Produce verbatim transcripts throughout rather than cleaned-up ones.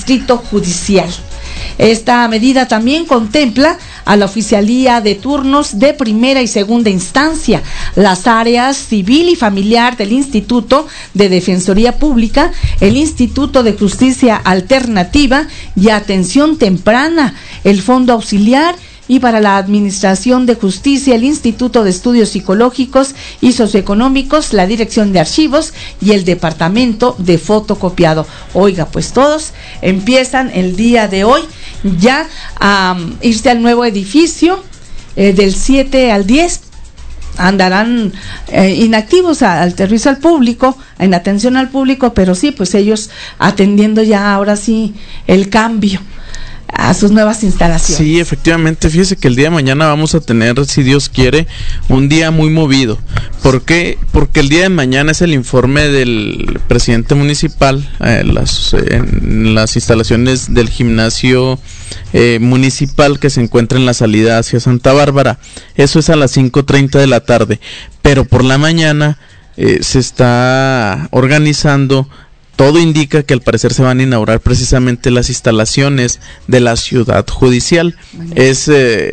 distrito judicial. Esta medida también contempla a la oficialía de turnos de primera y segunda instancia, las áreas civil y familiar del Instituto de Defensoría Pública, el Instituto de Justicia Alternativa y Atención Temprana, el Fondo Auxiliar, y para la Administración de Justicia, el Instituto de Estudios Psicológicos y Socioeconómicos, la Dirección de Archivos y el Departamento de Fotocopiado. Oiga, pues todos empiezan el día de hoy ya a um, irse al nuevo edificio eh, del siete al diez. Andarán eh, inactivos a, al servicio al público, en atención al público, pero sí, pues ellos atendiendo ya ahora sí el cambio a sus nuevas instalaciones. Sí, efectivamente, fíjese que el día de mañana vamos a tener, si Dios quiere, un día muy movido. ¿Por qué? Porque el día de mañana es el informe del presidente municipal eh, las, eh, en las instalaciones del gimnasio eh, municipal que se encuentra en la salida hacia Santa Bárbara. Eso es a las cinco treinta de la tarde, pero por la mañana eh, se está organizando. Todo indica que al parecer se van a inaugurar precisamente las instalaciones de la ciudad judicial. Bueno. Es eh,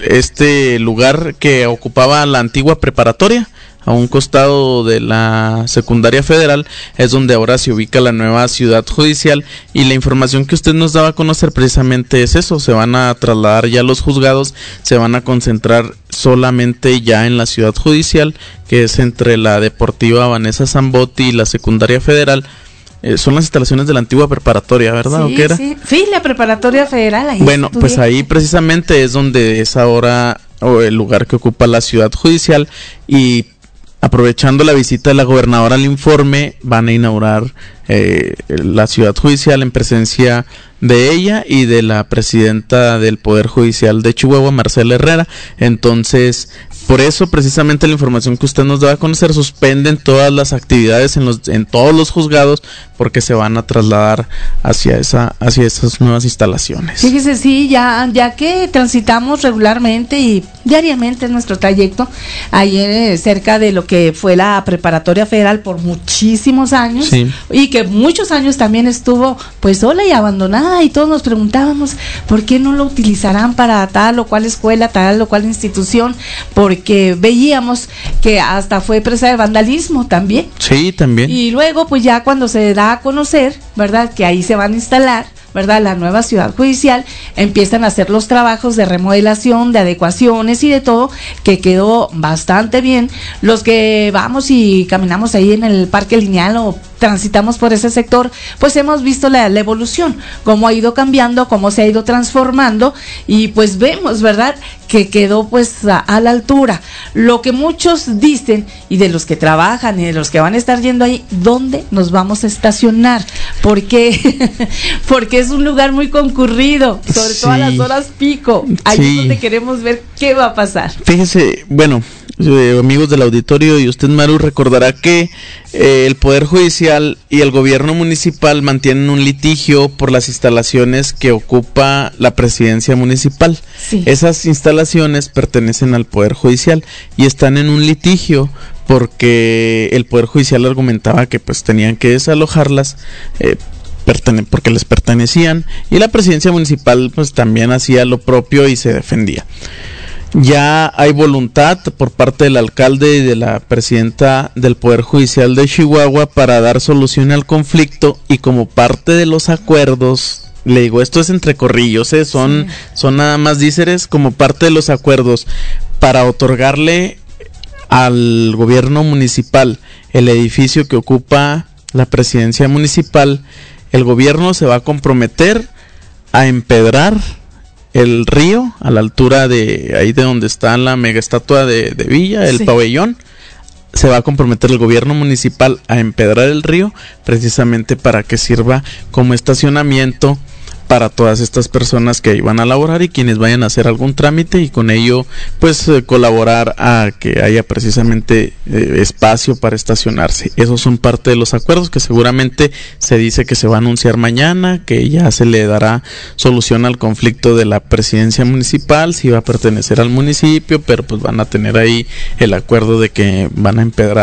este lugar que ocupaba la antigua preparatoria, a un costado de la secundaria federal, es donde ahora se ubica la nueva ciudad judicial, y la información que usted nos daba a conocer precisamente es eso: se van a trasladar ya los juzgados, se van a concentrar solamente ya en la ciudad judicial, que es entre la deportiva Vanessa Zambotti y la secundaria federal. Eh, son las instalaciones de la antigua preparatoria, ¿verdad? Sí, ¿o qué era? Sí, sí, la preparatoria federal. Ahí bueno, estudié. Pues ahí precisamente es donde es ahora o el lugar que ocupa la ciudad judicial, y aprovechando la visita de la gobernadora al informe, van a inaugurar eh, la ciudad judicial en presencia de ella y de la presidenta del Poder Judicial de Chihuahua, Marcela Herrera. Entonces, por eso precisamente la información que usted nos da a conocer, suspenden todas las actividades en los en todos los juzgados, porque se van a trasladar hacia esa hacia esas nuevas instalaciones. Fíjese, sí, ya ya que transitamos regularmente y diariamente en nuestro trayecto ahí eh, cerca de lo que fue la preparatoria federal por muchísimos años, sí, y que muchos años también estuvo pues sola y abandonada, y todos nos preguntábamos por qué no lo utilizarán para tal o cual escuela, tal o cual institución, porque veíamos que hasta fue presa de vandalismo también. Sí, también. Y luego pues ya cuando se da a conocer, ¿verdad?, que ahí se van a instalar, ¿verdad?, la nueva ciudad judicial, empiezan a hacer los trabajos de remodelación, de adecuaciones y de todo, que quedó bastante bien. Los que vamos y caminamos ahí en el Parque Lineal o transitamos por ese sector, pues hemos visto la, la evolución, cómo ha ido cambiando, cómo se ha ido transformando, y pues vemos, ¿verdad?, que quedó pues a, a la altura. Lo que muchos dicen, y de los que trabajan y de los que van a estar yendo ahí, ¿dónde nos vamos a estacionar? Porque porque es un lugar muy concurrido, sobre sí. todo a las horas pico. Ahí sí. es donde queremos ver qué va a pasar. Fíjese, bueno, eh, amigos del auditorio, y usted, Maru, recordará que eh, el Poder Judicial y el gobierno municipal mantienen un litigio por las instalaciones que ocupa la presidencia municipal. Sí. Esas instalaciones pertenecen al Poder Judicial y están en un litigio porque el Poder Judicial argumentaba que pues tenían que desalojarlas eh, pertene- porque les pertenecían, y la presidencia municipal pues también hacía lo propio y se defendía. Ya hay voluntad por parte del alcalde y de la presidenta del Poder Judicial de Chihuahua para dar solución al conflicto, y como parte de los acuerdos, le digo, esto es entre corrillos, ¿eh? son, sí. son nada más díceres, como parte de los acuerdos para otorgarle al gobierno municipal el edificio que ocupa la presidencia municipal, el gobierno se va a comprometer a empedrar el río a la altura de ahí de donde está la mega estatua de, de Villa, el sí. pabellón. Se va a comprometer el gobierno municipal a empedrar el río, precisamente para que sirva como estacionamiento para todas estas personas que iban a laborar y quienes vayan a hacer algún trámite, y con ello pues eh, colaborar a que haya precisamente eh, espacio para estacionarse. Esos son parte de los acuerdos que seguramente se dice que se va a anunciar mañana, que ya se le dará solución al conflicto de la presidencia municipal, si va a pertenecer al municipio, pero pues van a tener ahí el acuerdo de que van a empedrar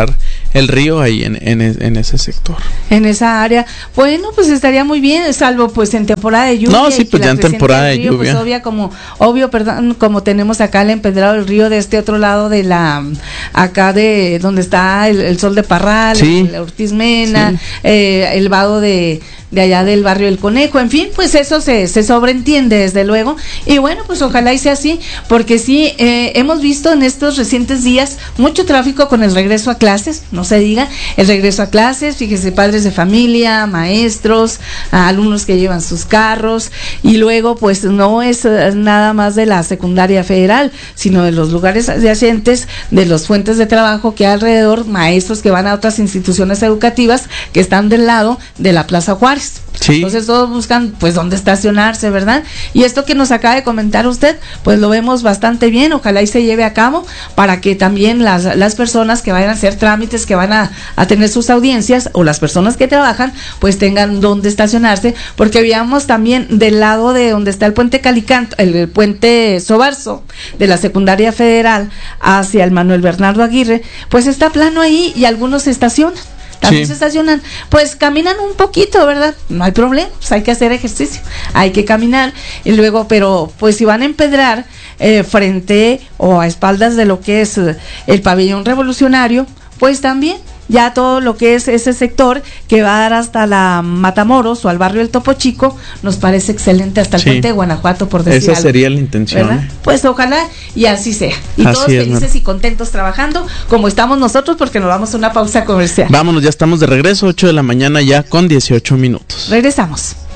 el río ahí en, en, en ese sector. En esa área, bueno, pues estaría muy bien, salvo pues en temporada de lluvia. No, sí, pues ya en temporada de lluvia. Pues obvio, como, obvio, perdón, como tenemos acá el empedrado del río de este otro lado de la, acá de donde está el, el Sol de Parral, sí. el, el Ortiz Mena, sí. eh, el vado de de allá del barrio El Conejo, en fin, pues eso se, se sobreentiende desde luego, y bueno, pues ojalá y sea así, porque sí, eh, hemos visto en estos recientes días mucho tráfico con el regreso a clases, no se diga, el regreso a clases, fíjese, padres de familia, maestros, alumnos que llevan sus carros, y luego pues no es nada más de la secundaria federal, sino de los lugares adyacentes, de los fuentes de trabajo que hay alrededor, maestros que van a otras instituciones educativas que están del lado de la Plaza Juárez. Sí. Entonces todos buscan pues dónde estacionarse, ¿verdad? Y esto que nos acaba de comentar usted, pues lo vemos bastante bien, ojalá y se lleve a cabo para que también las, las personas que vayan a hacer trámites, que van a, a tener sus audiencias, o las personas que trabajan, pues tengan dónde estacionarse, porque veamos también del lado de donde está el puente Calicanto, el, el puente Sobarzo, de la secundaria federal hacia el Manuel Bernardo Aguirre, pues está plano ahí y algunos se estacionan. También sí. se estacionan, pues caminan un poquito, ¿verdad? No hay problema, pues hay que hacer ejercicio, hay que caminar, y luego, pero pues si van a empedrar eh, frente o a espaldas de lo que es eh, el pabellón revolucionario, pues también, ya todo lo que es ese sector que va a dar hasta la Matamoros o al barrio del Topo Chico, nos parece excelente, hasta el sí. puente de Guanajuato, por decir Esa algo, sería la intención, ¿verdad? Pues ojalá y así sea, y así todos es, felices y contentos trabajando como estamos nosotros, porque nos vamos a una pausa comercial. Vámonos, ya estamos de regreso, ocho de la mañana ya con dieciocho minutos. Regresamos.